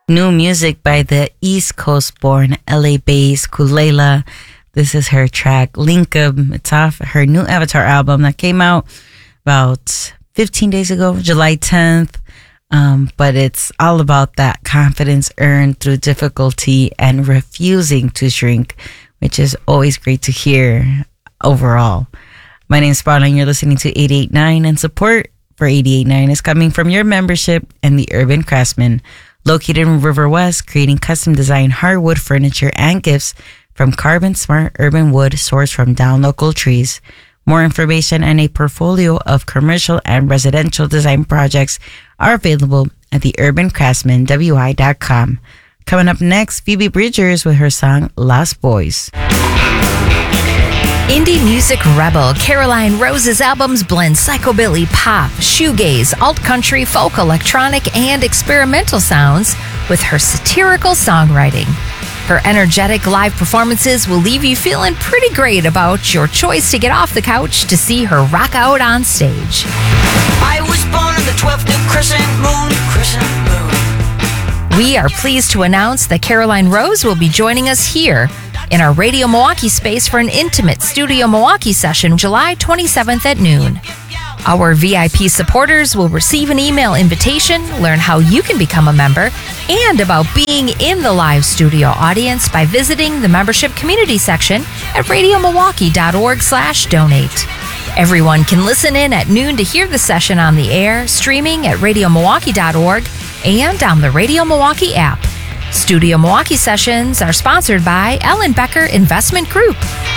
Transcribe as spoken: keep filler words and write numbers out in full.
New music by the East Coast-born L A-based Kulela. This is her track, Linkum. It's off her new Avatar album that came out about fifteen days ago, July tenth. Um, but it's all about that confidence earned through difficulty and refusing to shrink, which is always great to hear overall. My name is Paula, and you're listening to eight eighty-nine, and support for eight eighty-nine is coming from your membership and the Urban Craftsman, located in River West, creating custom design hardwood furniture and gifts from Carbon Smart Urban Wood sourced from down local trees. More information and a portfolio of commercial and residential design projects are available at the urban craftsman w i dot com. Coming up next, Phoebe Bridgers with her song Lost Boys. Indie music rebel Caroline Rose's albums blend psychobilly, pop, shoegaze, alt-country, folk, electronic, and experimental sounds with her satirical songwriting. Her energetic live performances will leave you feeling pretty great about your choice to get off the couch to see her rock out on stage. I was born on the twelfth new crescent moon, crescent moon. We are pleased to announce that Caroline Rose will be joining us here in our Radio Milwaukee space for an intimate Studio Milwaukee session July twenty-seventh at noon. Our V I P supporters will receive an email invitation, learn how you can become a member, and about being in the live studio audience by visiting the membership community section at radio milwaukee dot org slash donate. Everyone can listen in at noon to hear the session on the air, streaming at radio milwaukee dot org and on the Radio Milwaukee app. Studio Milwaukee sessions are sponsored by Ellen Becker Investment Group.